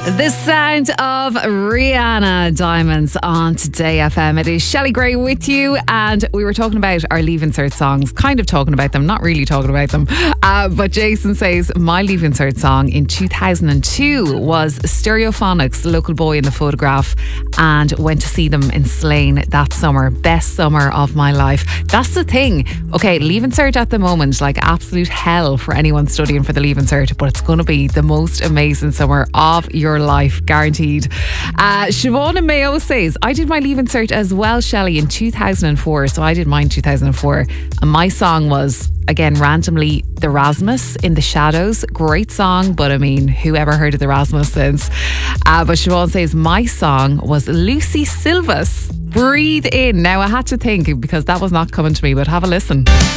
The sound of Rihanna, Diamonds on Today FM. It is Shelley Gray with you, and we were talking about our Leaving Cert songs, kind of talking about them, not really talking about them. But Jason says my Leaving Cert song in 2002 was Stereophonics, Local Boy in the Photograph, and went to see them in Slane that summer. Best summer of my life. That's the thing. Okay, Leaving Cert at the moment, like absolute hell for anyone studying for the Leaving Cert, but it's going to be the most amazing summer of your life, guaranteed. Siobhan in Mayo says, I did my Leaving Cert as well, Shelley, in 2004. So I did mine in 2004. And my song was, again, randomly, The Rasmus, In the Shadows. Great song, but I mean, who ever heard of The Rasmus since? But Siobhan says, my song was Lucy Silvas, Breathe In. Now, I had to think because that was not coming to me, but have a listen.